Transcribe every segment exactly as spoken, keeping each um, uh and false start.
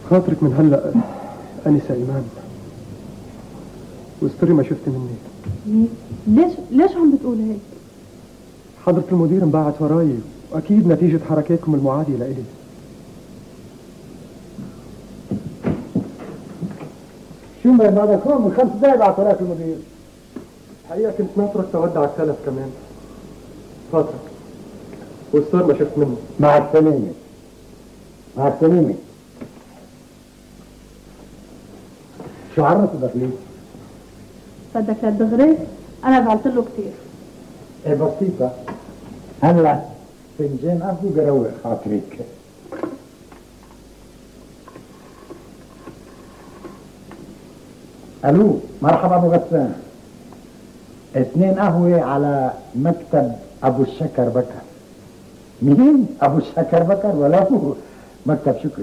خاطرك من هلا انسه ايمان، واستري ما شفت مني. ليش ليش عم بتقول هيك؟ حضرة المدير انبعت وراي، واكيد نتيجة حركاتكم المعادية لإلي. شو ما هذا كون من خمس دقايق بعت وراك المدير. الحقيقة كنت ناطرك تودع السلف كمان. خاطرك واستر ما شفت منه. مع السلامة. مع السلامة. شو عرفت دخلي؟ صدق للدغري؟ أنا زعلت له كثير. ايه بسيطة. هلا فنجان قهوة بروق خاطرك. الو مرحبا ابو غسان. اثنين قهوة على مكتب ابو الشكر بكر. مين؟ ابو الشكر بكر ولا هو مكتب شكري.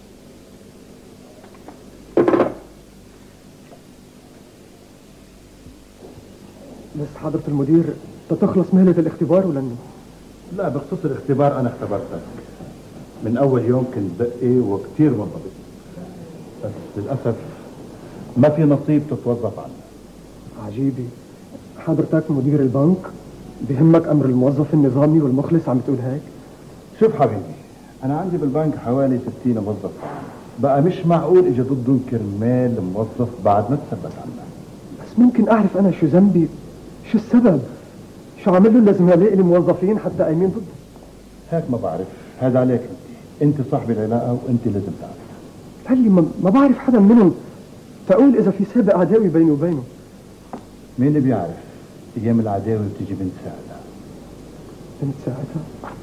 بس حضرة المدير تتخلص مهلة الاختبار ولا انه؟ لا، بخصوص الاختبار انا اختبرتك من اول يوم، كنت دقي وكثير منضبط، بس للاسف ما في نصيب تتوظف عنه. عجيبة، حضرتك مدير البنك بهمك امر الموظف النظامي والمخلص، عم تقول هيك؟ شوف حبيبي، انا عندي بالبنك حوالي ستين موظف، بقى مش معقول اجى ضدهم كرمال موظف بعد ما تثبت عنه. بس ممكن اعرف انا شو ذنبي؟ شو السبب؟ شو عمل له لزملائي الموظفين حتى قايمين ضده؟ هيك ما بعرف، هذا عليك انت، انت صاحب العلاقه وانت لازم تعرف. هلي ما, ما بعرف حدا منهم تقول اذا في سابق عداوي بيني وبينه. مين اللي بيعرف؟ ايام العداوه بتيجي بنت ساعتها. بنت ساعتها؟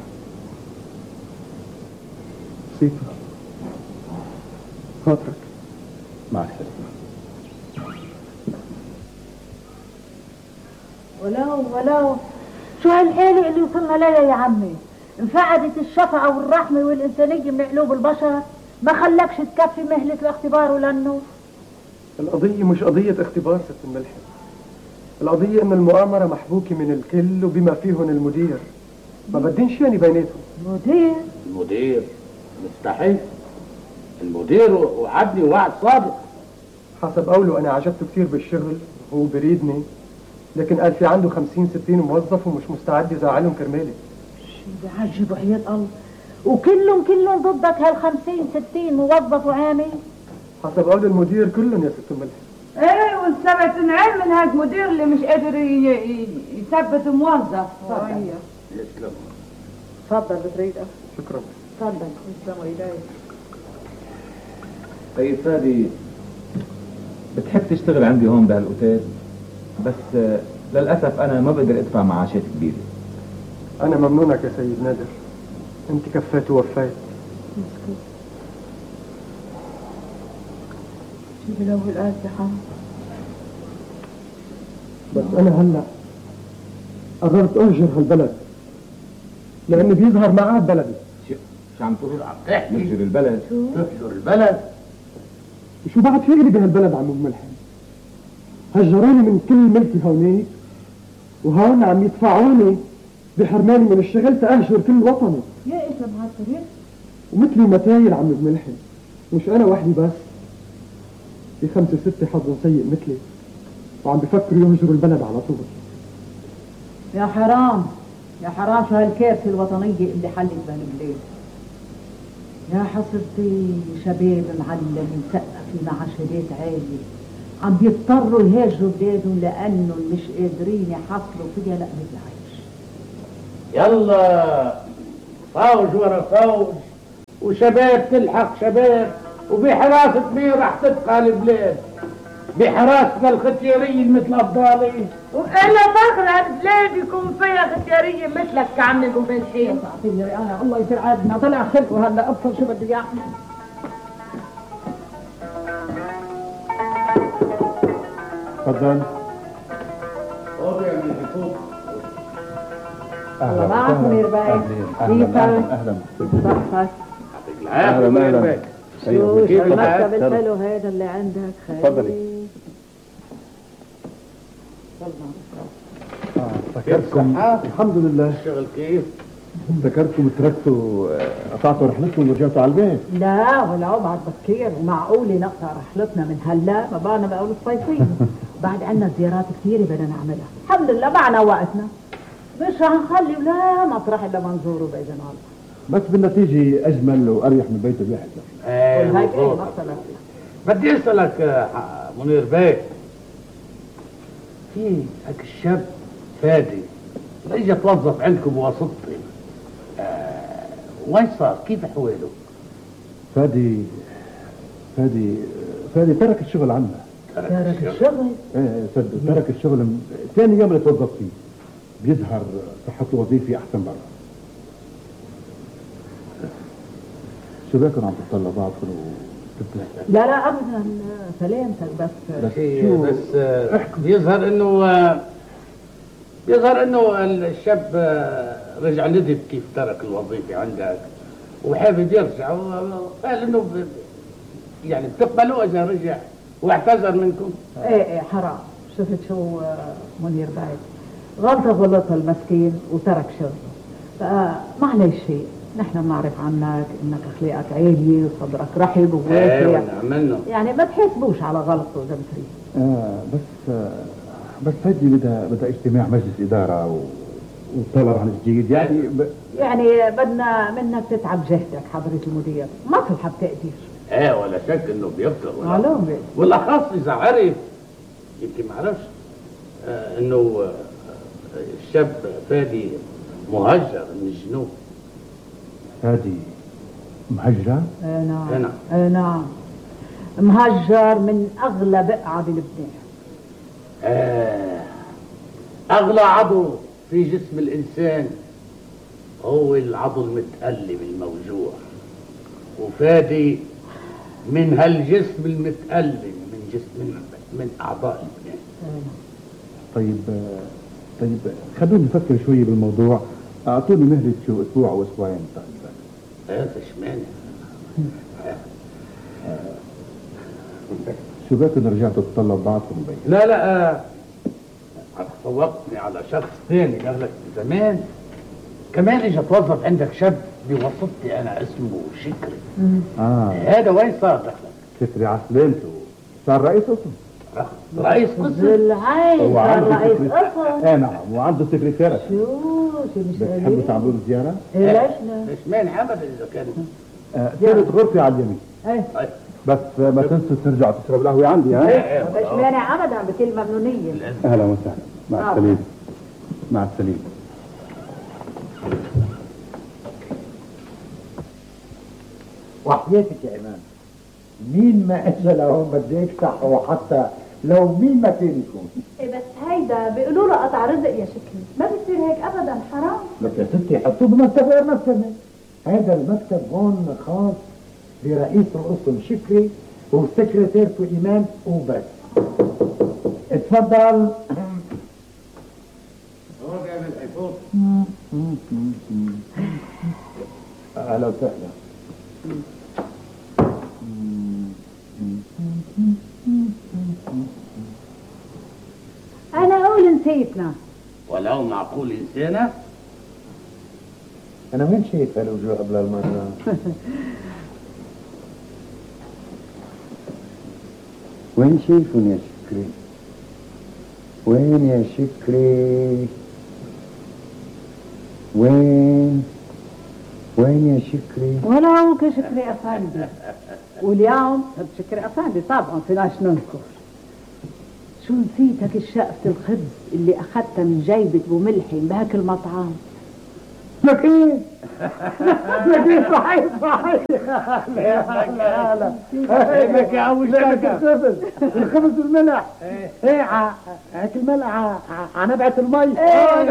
بسيطة. خاطرك. مع السلامه. ولو ولو شو هالحيلة اللي وصلنا لها يا عمي؟ انفقدت الشفقة والرحمة والإنسانية من قلوب البشر، ما خلكش تكفي مهلة الاختبار ولأنه القضية مش قضية اختبار ست الملحم، القضية إن المؤامرة محبوكة من الكل وبما فيهم المدير، ما بدينش يعني بيناتهم. مدير؟ المدير مستحيل، المدير وعدني وعد صادق. حسب قوله أنا عجبته كثير بالشغل وهو بريدني، لكن قال في عنده خمسين ستين موظف ومش مستعد يزعلهم كرمالي. شو بعجب وحياة الله، وكلهم كلهم ضدك هالخمسين ستين موظف وعامل؟ حسب قول المدير كلهم يا ست الملحم. ايه والسبت انعام من هاد المدير اللي مش قادر يثبت موظف. صحيح. يسلم. تفضل بتريدها. شكرا. تفضل. تسلم ايديك. طيب فادي، بتحب تشتغل عندي هون بهالاوتيل؟ بس للاسف انا ما بقدر ادفع معاشات كبيره. انا ممنونك يا سيد نادر، انت كفيت ووفيت. مسكين. جيب له الآن يا بس انا هلا قررت اهجر هالبلد لانه بيظهر معاه بلدي. شو شو عم تقول؟ عم تحكي تهجر البلد؟ تهجر البلد؟ وشو بعد في إلي بهالبلد عم ملحم؟ هجروني من كل ملكي هونيك، وهون عم يدفعوني بحرماني من الشغل تأهجر كل وطني. يا ايش بهالطريق؟ ومثلي متايل عم بملحم، مش انا وحدي بس، في خمسة ستة حظهم سيء مثلي وعم بفكروا يهجروا البلد على طول. يا حرام يا حرام، شو هالكارثة الوطنية اللي حلت بهالبلاد. يا حصرتي شباب معلم مسقف مع شهادات عالية عم بيضطروا يهاجروا بلادهم لانهم مش قادرين يحصلوا فيها لقمة العيش. يلا فوج ورا فوج، وشباب تلحق شباب، وبحراسة مين راح تبقى البلاد؟ بحراسة الختيارية مثل أفضالي. وأنا فخرة البلاد يكون فيها ختيارية مثلك كعم أبو ملحم. تعطيني رئانة الله يصير عادنا، طلع خلقه هلا أبصر شو بده يعمل. تفضل. طب يا من الحكومة. الله معك منير باي. اهلا اهلا اهلا. صحتك. اهلا اهلا. شو شو المكتب الحلو هذا اللي عندك؟ تفضلي. فكرتكم. الحمد لله. الشغل كيف؟ ذكرتكم تركتوا قطعتوا رحلتكم ورجعتوا على البيت. لا ولا بعد بكير، ومعقولة نقطع رحلتنا من هلا ما بعنا بقول الصيفية. بعد عنا زيارات كثيرة بدنا نعملها، الحمد لله معنا وقتنا، مش رح نخلي ولا مطرح الا ما نزوره باذن الله. بس بالنتيجة أجمل وأريح من بيت الواحد. ايه هيك ايه مظبوط. ما اختلف. بدي اسالك آه، منير بيه، في هيك الشاب فادي اجى توظف عندكم بواسطتي، آه وين صار؟ كيف احواله؟ فادي فادي فادي ترك الشغل عنا. ترك الشغل؟ ايه صدق ترك الشغل من ثاني يوم اللي توظف فيه. بيظهر صحته الوظيفي أحسن برا. شو بكم عم تطلع بعضكم وتتلاقوا؟ لا لا ابدا سلامتك بس. بس بس آه، بيظهر انه آه، بيظهر انه الشاب آه، رجع ندب كيف ترك الوظيفه عندك وحابب يرجع، وقال انه ب- يعني بتقبلوا اذا رجع واعتذر منكم. ايه ايه حرام، شفت شو آه، منير بعد غلطة غلطها المسكين وترك شغله، فما عليه شيء. نحن بنعرف عنك انك اخلاقك عالية وصدرك رحب ايه وواسع، ونعم منه. يعني ما تحاسبوش على غلطه اذا بتريد. آه بس آه بس هدي بدها بدها اجتماع مجلس إدارة و... وطلب عن الجديد يعني ب... يعني بدنا منك تتعب جهدك حضرة المدير، مصلحة بتقدير. ايه ولا شك انه بيقدر، ولا معلومة. والاخص اذا عرف، يمكن ما عرفش آه انه آه الشاب فادي مهجر من الجنوب. هادي مهجرة؟ ايه نعم ايه نعم. ايه نعم، مهجر من اغلى بقعة بلبنان. آه اغلى عضو في جسم الانسان هو العضو المتألم الموجوع، وفادي من هالجسم المتألم من جسم من, من اعضاء لبنان. طيب آه طيب خلوني نفكر شوي بالموضوع. أعطوني مهلة شو أسبوع أو أسبوعين تقريبا. ايه ايش مانع؟ شو بكم رجعتوا تطلب بعضكم بين؟ لا لا آه صوبتني على شخص ثاني قال لك زمان كمان اجى توظف عندك شاب بواسطتي انا اسمه شكري. آه هذا وين صار دخلك؟ شكري عسلامته صار رئيس قسم. رئيس قسم؟ بالعين صار وعنده رئيس سكرتير. قسم. ايه نعم وعنده سكرتيرة. شو شو مش بتحبوا قليل. تعملوا له زيارة؟ إيه ليش لا؟ ايش مانع ابدا اذا كان. آه كانت غرفتي على اليمين. ايه طيب. بس آه ما تنسوا ترجعوا تشربوا القهوة عندي ها؟ مش مانع ابدا بكل ممنونية. أهلا وسهلا مع آه. السلامة مع السلامة. وحياتك يا إمام، مين ما اجى لهون بده يفتح، وحتى لو مين ما كان يكون. إيه بس هيدا بيقولوا له قطع رزق يا شكري، ما بيصير هيك ابدا، حرام. لك يا ستي حطوه بمكتب غير مكتبي. هذا المكتب هون خاص برئيس القسم شكري وسكرتيرته إيمان وبس. اتفضل. اهلا وسهلا. انا اقول نسيتنا. ولو معقول انسانه. انا وين شايف هالوجوه قبل المره؟ وين شايفهم يا شكري؟ وين يا شكري؟ وين؟ وين يا شكري؟ ولا هو كشكري افندي، واليوم شكري افندي طبعا فيناش ننكر. شو نسيتك الشقفة الخبز اللي اخذتها من جيبة ابو ملحم بهاك المطعم؟ لك ايه؟ لك ايه صحيح صحيح. لا لا لا لك يا ابو شكر الخبز الخبز الملح. ايه ع- هيك الملح ع- ع نبعة المي. ايه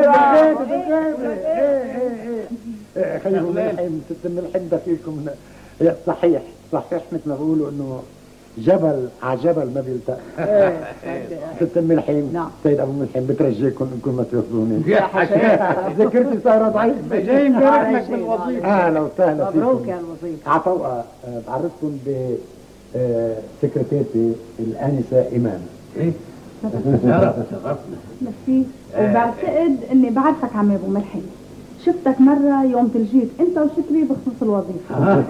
ايه خلي الملحم ست الملحم ده فيكم. صحيح صحيح مثل ما بقولوا انه جبل على جبل ما بيلتقى. ست الملحم نعم. سيد ابو ملحم بترجيكم انكم ما تاخذوني. يا حكايه ذاكرتي صايره ضعيفه. جاي مبارك لك بالوظيفه. اهلا وسهلا فيكم. مبروك يا الوظيفة. عطوا بعرفكم ب آه، سكرتيرتي الانسه ايمان. ايه شرف شرفنا. ميرسي. وبعتقد اني بعرفك عم ابو ملحم، شفتك مرة يوم تلجيت انت وشكري بخصوص الوظيفة.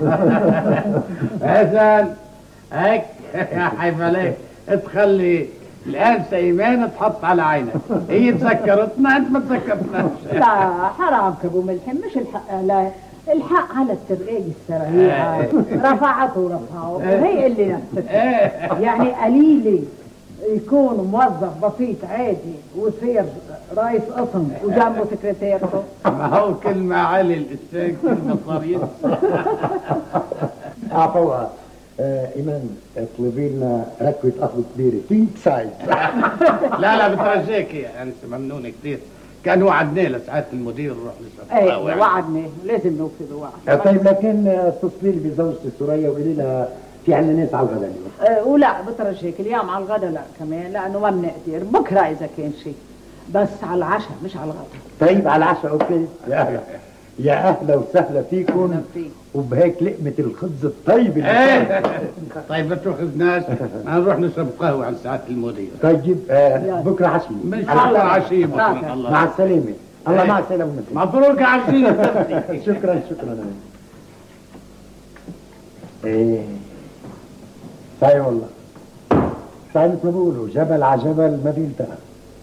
حسن هيك يا حيف عليك تخلي الآنسة إيمان تحط على عينك، هي تذكرتنا أنت ما تذكرتناش. لا حرام كابو ملحم، مش الحق لا الحق على الترقية السريعة. رفعته ورفعه هي اللي نفسك. يعني قليلة يكون موظف بسيط عادي ويصير رئيس قسم وجنبه سكرتيرته. ما هو كلمة علي الإستاذ كلمة صريحة. عفوا آه ايمان اطلبي لنا ركوه قهوه كبيره كينج سايز. لا لا بترجاك يا انسه ممنونه كثير، كان وعدناه لسعاده المدير نروح نشرب ايه قهوه. وعدناه لازم نوفي بوعد. طيب لكن اتصلي لي بزوجتي سوريا وقولي لها في عندنا ناس على الغداء اليوم. أه ولا بترجاك اليوم على الغداء لا كمان لانه ما بنقدر، بكره اذا كان شيء، بس على العشاء مش على الغداء. طيب على العشاء اوكي. يا اهلا يا اهلا وسهلا فيكم وبهيك لقمه الخبز الطيب. ايه طيب ما تاخذناش نروح نشرب قهوه عند سعاده المدير. طيب آه بكره عشيه. مش بكره عشيه بكره. الله مع السلامه. الله مع السلامه. مبروك عشيه. شكرا شكرا. ايه صحيح والله، صحيح مثل ما بيقولوا جبل على جبل ما بينتهى.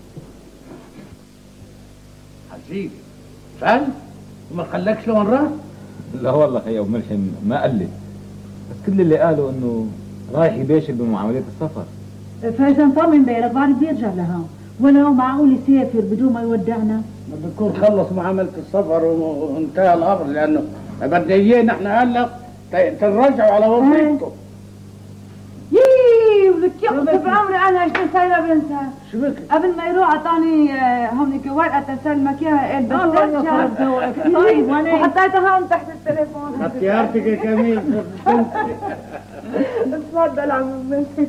عزيزي فهل وما خلاكش لون راس؟ لا والله يا ابو ملحم ما قال لي، بس كل اللي قالوا انه رايح يباشر بمعاملات السفر. فاذا طمن بالك بعد بيرجع لها، ولا هو معقول يسافر بدون ما يودعنا؟ بتكون خلص معامله السفر وانتهى الامر، لانه بدنا اياه نحن هلا ترجعوا على وظيفتكم. ييييي ولك يخطب عمري انا ايش سايبه بنسى. شو بك؟ قبل ما يروح اعطاني هونيك ورقه تسلمك اياها قال بس الله يخرب ذوقك. طيب وانا وحطيتها هون تحت التليفون. اختيارتك يا كميل. تفضل عمو ملحم.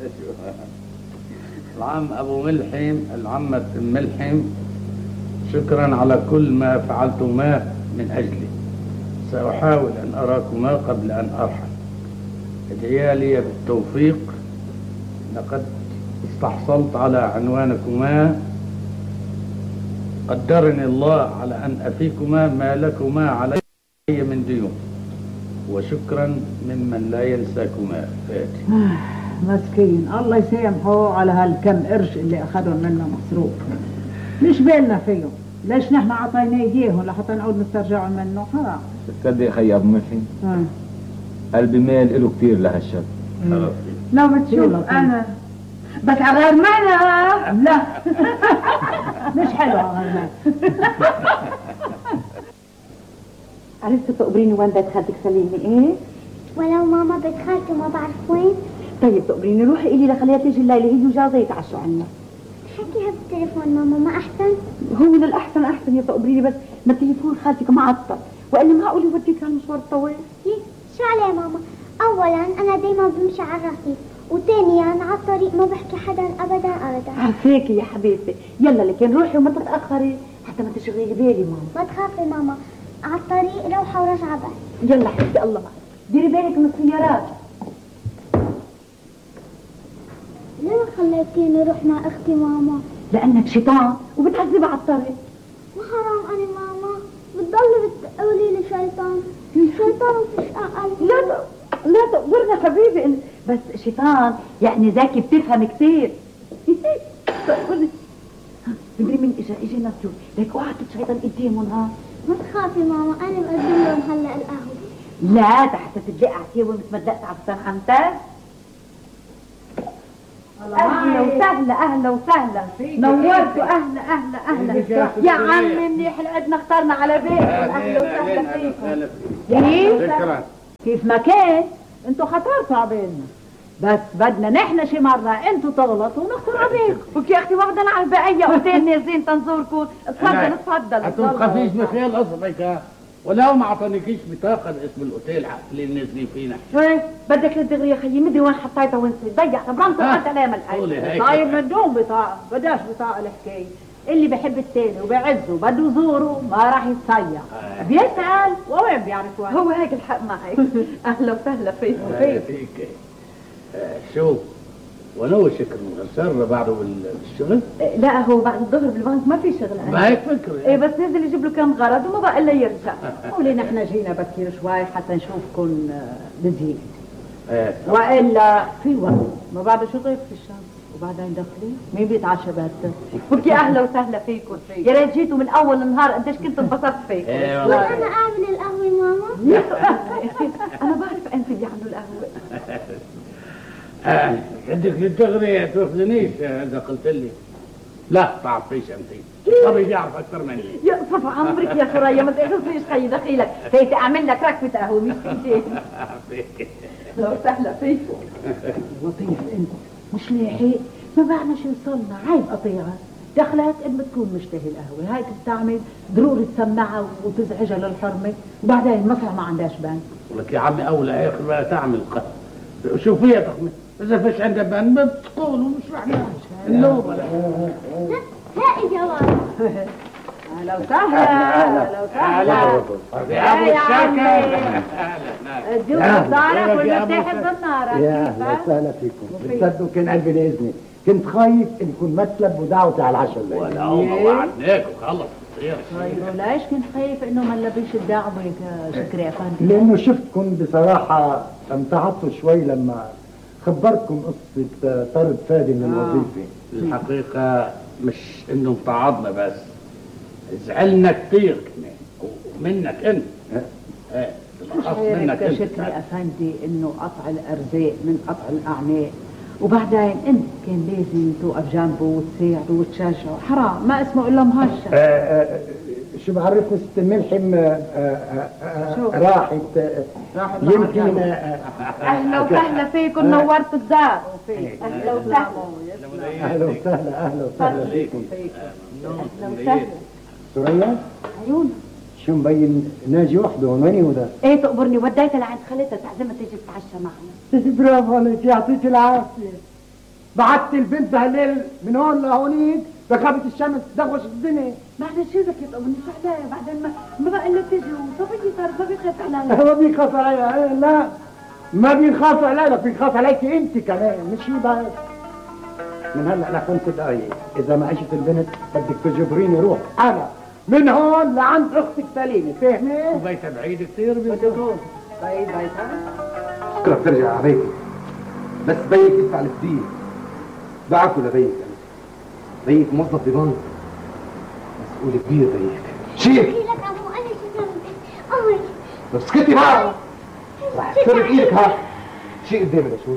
العم ابو ملحم العمة ملحم، شكرا على كل ما فعلتما من اجلي. ساحاول ان اراكما قبل ان ارحل. ادعيا لي بالتوفيق، لقد استحصلت على عنوانكما. قدرني الله على ان افيكما ما لكما علي من ديون، وشكرا ممن لا ينساكما. فاتي. مسكين الله يسامحه على هالكم قرش اللي اخذهم منا مصروف، مش بالنا فيهم، ليش نحن عطينا ايديهم لحتى نعود نسترجعهم منه؟ حرام. تصدق خي ابو ملحم قلبي مال له كثير لهالشاب. لو بتشوف انا بس على غرمانة. لا مش حلو على غرمانة. عرفتوا تقبريني وين بيت خالتك سليمة؟ ايه؟ ولو ماما بيت خالتي ما بعرف وين. طيب تقبريني روحي قولي لخليها تيجي الليلة هي وجوزها يتعشوا عنا. حكيها بالتليفون ماما ما احسن؟ هو للأحسن أحسن يا تقبريني، بس ما تليفون خالتك معطل وإلا معقول يوديك هالمشوار الطويل. شو عليه ماما؟ أولا أنا دايما بمشي على الرصيف، وثانيا على الطريق ما بحكي حدا أبدا أبدا. عافاكي يا حبيبتي، يلا لكن روحي وما تتأخري حتى ما تشغلي بالي ماما. ما تخافي ماما، على الطريق روحة ورجعة بس. يلا حبيبتي الله معك، ديري بالك من السيارات. ليه خليتيني روح مع أختي ماما؟ لأنك شيطان وبتعذبها على الطريق. ما حرام أنا ماما، بتضلي بتقولي لي شيطان. شيطان وفيش أقل. لا لا تقبرنا حبيبي، بس شيطان يعني ذكي بتفهم كثير. تدري مين اجا؟ اجا نسيو، ليك وقعت الشيطان قدامهم. ها ما تخافي ماما، انا مقدم لهم هلا القهوه. لا تحت تدلق على مثل ما دلقت على فستان حمتك. اهلا وسهلا اهلا وسهلا، نورتوا. اهلا اهلا اهلا يا عمي، منيح العدنا اخترنا على بيت. اهلا وسهلا فيكم. كيف؟ كيف ما كان انتوا خطرتوا عبالنا، بس بدنا نحن شي مرة انتوا تغلطوا ونخطر عليكم. وك يا اختي واخدنا على البقية اوتيل نازلين تنزوركم. اتفضل اتفضل. انتوا تخافيش من خيال اصبعك، ولو ما اعطانيكيش بطاقة اسم الاوتيل اللي نازلين فينا. ايه بدك للدغري يا خيي، مدري وين حطيتها وين ضيعتها برمت وقعت عليها ملقاش. طيب من دون بطاقة، بداش بطاقة الحكاية. اللي بحب التاني وبيعزه وبده يزوره ما راح يتصيح، بيسأل ووين بيعرف وين. هو هيك الحق معك. اهلا وسهلا فيك. فيك. شوف وانا هو شكر مغسل بعده بالشغل؟ لا هو بعد الظهر بالبنك ما في شغل. ما هيك فكر ايه بس نزل يجيب له كم غرض وما بقى الا يرجع. قولي نحن جينا بكير شوي حتى نشوفكم بزيد. ايه والا في وقت ما بعد شو غير في الشمس وبعدين داخلين مين بيتعشى باكر؟ بكي اهلا وسهلا فيكم، يا ريت جيتوا من اول النهار قديش كنت انبسطت فيكم. ايه والله انا اعمل القهوه ماما. انا بعرف انت اللي عملوا القهوه. آه، بدك تغري تاخذنيش اذا قلت لي لا تعرفيش انت. صبي بيعرف اكثر مني. يا صف عمرك يا ثريا ما تقصديش خيي دخيلك، تيتي اعمل لك ركبه قهوه مش انت. لو سهلا فيكم. لطيف انت مش لاحق ما بعنا شو وصلنا. عيب قطيعه دخلت قد ما تكون مشتهي القهوه هاي بتعمل ضروري تسمعها وتزعجها للحرمه وبعدين مصر ما عندهاش بان. لك يا عمي اولى اخر بقى تعمل قهوه. شوف فيها تخمي اذا فيش عندها بان ما بتقول ومش رح نعمل اللومه. ها جواب. اهلا وسهلا اهلا وسهلا يا ابو الشاكر. الجوز بدارك ولا بتحب النار؟ يا اهلا وسهلا فيكم. بتصدقوا كان قلبي لاذني، كنت خايف ان يكون مطلب ودعوتي على العشاء الليل. ولا هو وعدناك وخلص تصير. طيب وليش كنت خايف انه ما نلبيش الدعوه شكري افندي؟ لانه شفتكم بصراحه امتعضتوا شوي لما خبرتكم قصه طرد فادي من الوظيفه. الحقيقه مش انه امتعضنا بس زعلنا كثير كمان ومنك انت. ايه بالاخص منك يا انت. شكري افندي انه قطع الارزاق من قطع الاعناق وبعدين انت كان لازم توقف جنبه وتساعده وتشجعه. حرام ما اسمه الا مهشة. آه آه شو بعرفني ست الملحم آه آه آه راحت راحت يمكن اهلا وسهلا فيكم نورتوا الدار. اهلا وسهلا اهلا وسهلا اهلا وسهلا فيكم. اهلا وسهلا. ثريا عيون شو مبين ناجي وحده وين يودا؟ ايه تقبرني وديتها لعند خالتها تعزمها تيجي تتعشى معنا. برافو عليك يعطيك العافيه. بعت البنت بهالليل من هون لهونيك ركبت الشمس تدغوش الدنيا. بعدين شو بدك تقبرني شو عليا بعدين ما ما بقى الا تيجي وصبيتي صارت ما بيخاف عليا. ما بيخاف عليا لا ما بيخاف عليك بيخاف عليك انت كمان مش هي بس. من هلا لخمس دقايق اذا ما اجت البنت بدك تجبريني روح انا من هون لعند اختك سليمه فاهمه؟ وبيتها بعيد كثير بيتكم. طيب بيتها بكره بترجع على بيتي بس بيك يدفع الفدية. بعته لبيك بيك موظف ببنك مسؤول كبير بيك. شيل لك ابو انا شو ذنبي؟ امري لو سكتي بقى رح تفرق ايدك. ها شيء قدامي لشوف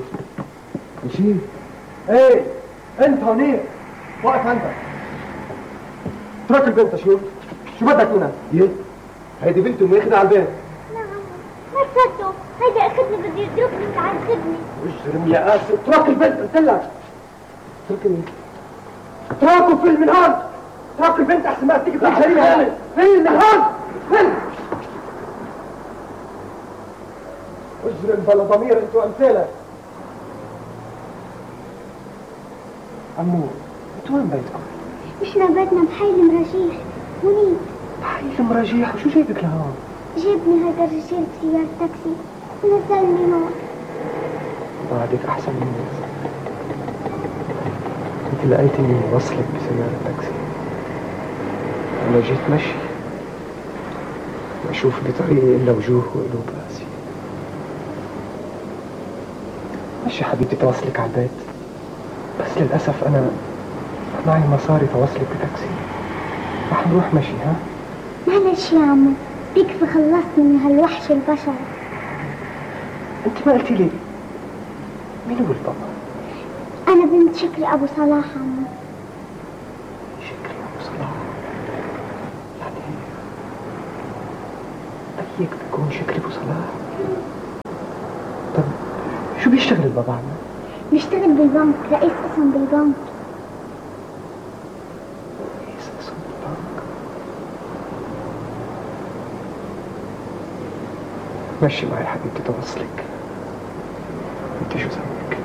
شيء. ايه انت هونيك واقف عندك. اترك البنت شوف شو بدك منها؟ ايه هيدي بنتي وماخذها على البيت. نعم ما تصدقوا هيدا اخذني بده يضربني ويعذبني. اجرم يا قاسي اترك البنت قلت لك. اتركني اتركوا فل من هون. اترك البنت احسن ما تيجي تكون جريمه هون. فل من هون فل. اجرم بلا ضمير انتوا امثالك. عمو انت وين بيتكم؟ مش نباتنا بحي المراجيح هونيك. بحي المراجيح وشو جايبك لهون؟ جابني هيدا الرجال بسيارة تاكسي ونزلني هون. بعدك احسن مني. انت لقيتني وصلك بسيارة تاكسي. انا جيت مشي ما اشوف بطريقي الا وجوه وقلوب قاسية. مشي حبيبتي توصلك على البيت بس للاسف انا معي مصاري توصلك بتاكسي. رح نروح مشي ها؟ معلش يا عمو بيكفي خلصني من هالوحش البشر. انت ما قلتي لي مين هو البابا؟ انا بنت شكري ابو صلاح عمو. شكري ابو صلاح يعني ايك بيكون شكري ابو صلاح. طب شو بيشتغل البابا عمو؟ بيشتغل بالبنك رئيس قسم بالبنك. رئيس قسم بالبنك. مشي معي حبيبتي توصلك. انت شو ذنبك؟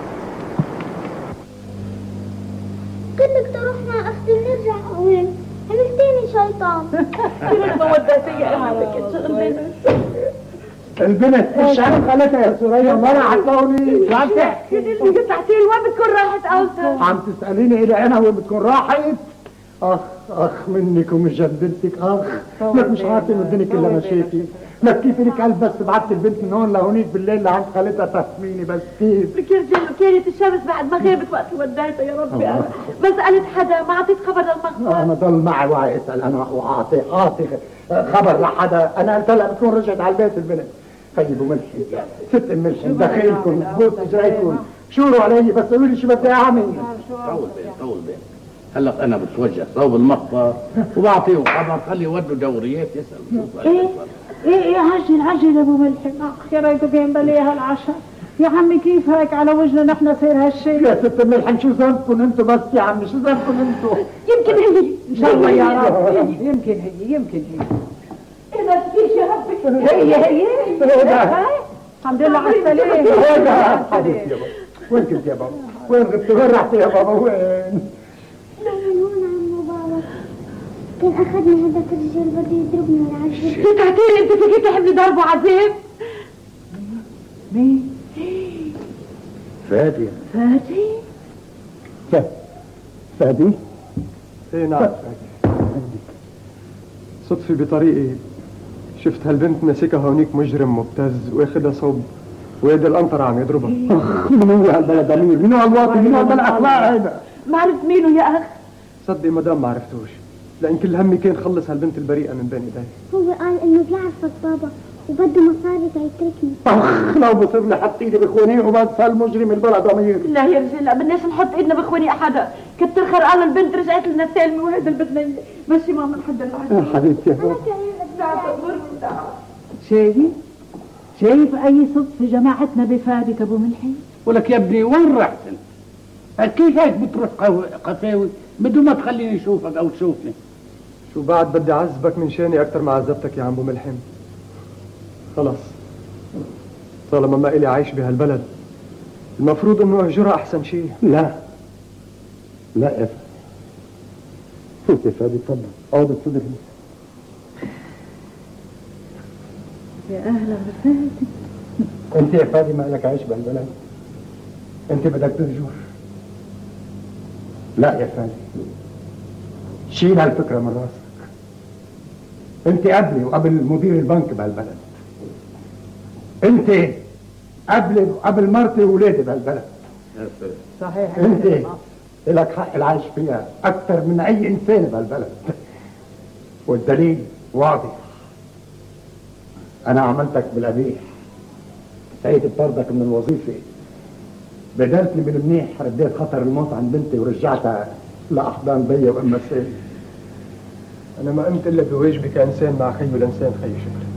قلت لك تروح مع اختي ونرجع وين؟ عملتيني شيطان. شو بدك وديتي يا عمك شغل بينك. البنت مش عارف خالتها يا سوريا ما انا هتلاقوني شو عم تحكي؟ اللي قطعتي لي وين بتكون راحت اوسط؟ عم تسأليني إلى أنا وين بتكون راحت؟ أخ أخ منك ومن جدتك أخ لك مش عارفة من الدنيا كلها مشاكل لك كيف لك قلب بس بعت البنت من هون لهونيك بالليل لعند خالتها تفهميني بس كيف؟ لك يا رجال كانت الشمس بعد ما غابت وقت وديتها يا ربي أنا بس قالت حدا ما أعطيت خبر للمخبر أنا ضل معي وعي أسأل أنا وأعطي أعطي خبر لحدا أنا قلت لها بتكون رجعت على البيت البنت خيبوا ملحي ست ملحي دخيلكم بوس جايكم شوروا علي بس قولوا لي شو بدي أعمل طول بين طول بين هلا انا بتوجه صوب المخبر وبعطيهم خبر خلي يودوا دوريات يسالوا شوف ايه ايه ايه عجل عجل يا ابو ملحم اخ يا ريته كان بلاها العشاء يا عمي كيف هيك على وجهنا نحن صير هالشيء يا ست ملحم شو ذنبكم انتم بس يا عمي شو ذنبكم انتم يمكن هي ان شاء الله يا رب يمكن هي يمكن هي ايه ما تفيش يا ربي هي هي الحمد لله على السلامه وين كنت يا بابا؟ وين غبت؟ وين رحت يا بابا؟ وين؟ هون عمو بابا كان اخذني هذاك الرجال بده يضربني العجل كنت تعطيني انت فيك تحبني ضربه عذاب مين؟ فادي فادي؟ ف... فادي؟ ايه نعم فادي صدفي بطريقي شفت هالبنت ماسكها هونيك مجرم مبتز واخدها صوب ويد القنطرة عم يضربها اخ من هو هالبلد امير؟ من هو هالواطي؟ من هو هالاخلاق هيدا؟ ما عرفت مينه يا اخ صدقي مدام ما عرفتوش لان كل همي كان خلص هالبنت البريئة من بين ايدي هو قال انه بيعرفك بابا وبده مصاري تيتركني اخ لو بصير لي حط ايدي بخوانيه وبس هالمجرم البلد امير لا يا رجال لا بدناش نحط ايدنا بخواني احدا كتر خير قال البنت رجعت لنا سالمه وهذا اللي بدنا مشي ماما لحد العشاء يا حبيبتي يا بابا شايف شايف اي صدفه جماعتنا بفادك ابو ملحي ولك يا ابني وين رحت انت؟ كيف هيك بتروح قفاوي بدون ما تخليني اشوفك او تشوفني؟ شو بعد بدي اعذبك من شاني اكثر ما عذبتك يا عمو ملحم خلص طالما ما إلي عايش بهالبلد المفروض انه اهجرها احسن شيء لا لا يا فادي فوت يا فادي تفضل اقعد تصدر يا اهلا وسهلا انت يا فادي ما لك عايش بهالبلد انت بدك تهجر لا يا فادي شيل هالفكره من راسك انت قبلي وقبل مدير البنك بهالبلد انت قبلي وقبل مرتي وولادي بهالبلد صحيح انت لك حق العيش فيها اكثر من اي انسان بهالبلد والدليل واضح انا عملتك بالقبيح سعيت بطردك من الوظيفه بدلتني بالمنيح رديت خطر الموت عن بنتي ورجعتها لاحضان بيا وام سالم انا ما قمت الا بواجبي كانسان مع خي الانسان خي شكري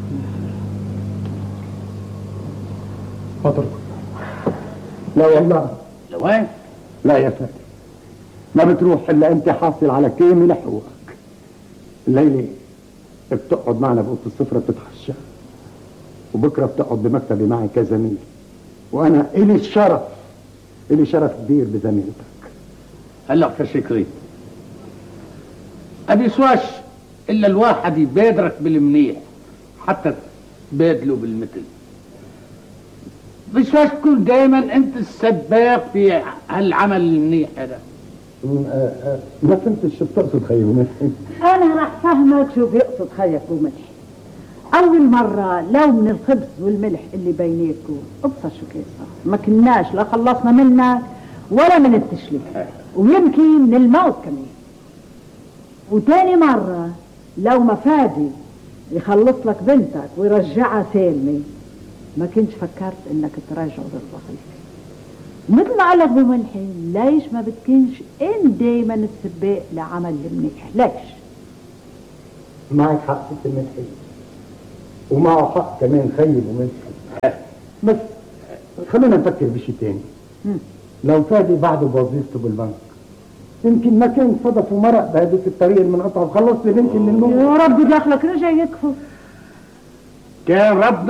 فضل لا والله لوين؟ لا يا فادي ما بتروح الا انت حاصل على كامل حقوقك الليله بتقعد معنا بأوضة السفرة بتتخشى وبكره بتقعد بمكتبي معي كزميل وانا الي الشرف الي شرف كبير بزميلتك هلا كشكري ابي سواش الا الواحد يبادرك بالمنيح حتى تبادله بالمثل بسواش تكون دائما انت السباق في هالعمل المنيح هذا ما فهمتش شو بتقصد خيي وملحي انا راح فهمك شو بيقصد خيك وملحي اول مرة لو من الخبز والملح اللي بينيكم ابصر شو كيف صار ما كناش لا خلصنا منك ولا من التشليك ويمكن من الموت كمان وتاني مرة لو ما فادي يخلص لك بنتك ويرجعها سالمة ما كنتش فكرت انك ترجعه للوظيفة مثل ما قال لك ابو ملحي ليش ما بتكونش انت دايما السباق لعمل المنيح ليش؟ معك حق ست الملحي ومعه حق كمان خيي وملحي بس خلينا نفكر بشي تاني لو فادي بعده بوظيفته بالبنك يمكن ما كان صدف ومرق بهذيك الطريقه المنقطعه وخلص لي بنتي من الموت يا رب دخلك رجع يكفر كان رب